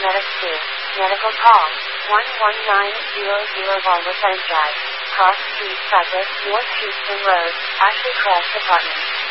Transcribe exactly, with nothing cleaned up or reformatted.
Medic two. Medical call. one one nine zero zero Walworth Drive. Cross Street, Cypress, North Houston Road, Ashley Crest Apartment.